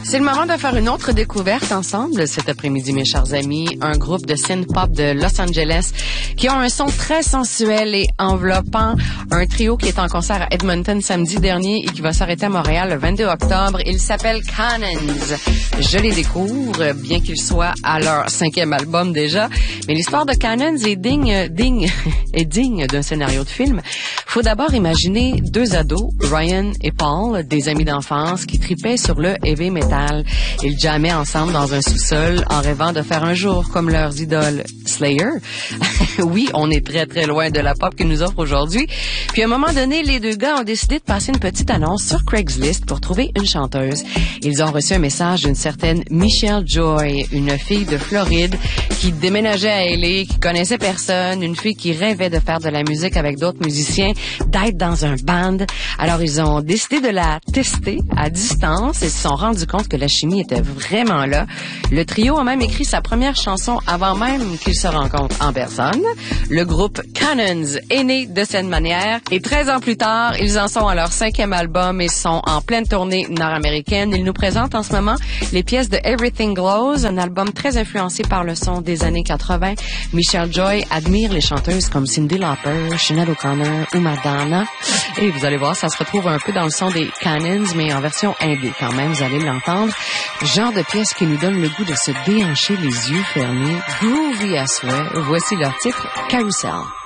C'est le moment de faire une autre découverte ensemble cet après-midi, mes chers amis. Un groupe de synth-pop de Los Angeles qui ont un son très sensuel et enveloppant. Un trio qui est en concert à Edmonton samedi dernier et qui va s'arrêter à Montréal le 22 octobre. Il s'appelle Cannons. Je les découvre, bien qu'ils soient à leur 5e album déjà. Mais l'histoire de Cannons est digne d'un scénario de film. Faut d'abord imaginer deux ados, Ryan et Paul, des amis d'enfance qui tripaient sur le heavy metal. Ils jammaient ensemble dans un sous-sol en rêvant de faire un jour comme leurs idoles Slayer. Oui, on est très très loin de la pop qu'ils nous offrent aujourd'hui. Puis à un moment donné, les deux gars ont décidé de passer une petite annonce sur Craigslist pour trouver une chanteuse. Ils ont reçu un message d'une certaine Michelle Joy, une fille de Floride qui déménageait à LA, qui connaissait personne, une fille qui rêvait de faire de la musique avec d'autres musiciens, d'être dans un band. Alors ils ont décidé de la tester à distance et se sont rendus compte que la chimie était vraiment là. Le trio a même écrit sa première chanson avant même qu'ils se rencontrent en personne. Le groupe Cannons est né de cette manière et 13 ans plus tard, ils en sont à leur 5e album et sont en pleine tournée nord-américaine. Ils nous présentent en ce moment les pièces de Everything Glows, un album très influencé par le son des années 80. Michelle Joy admire les chanteuses comme Cyndi Lauper, Sinéad O'Connor ou Madonna. Et vous allez voir, ça se retrouve un peu dans le son des Cannons, mais en version indé quand même, vous allez l'entendre. Genre de pièce qui nous donne le goût de se déhancher les yeux fermés, groovy à souhait. Voici leur titre, Carousel.